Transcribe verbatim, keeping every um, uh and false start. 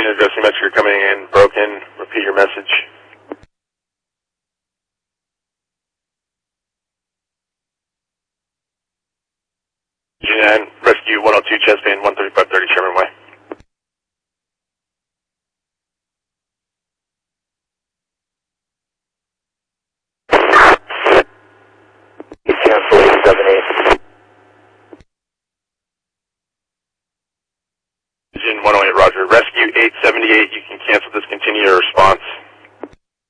addressing message you're coming in broken. Repeat your message.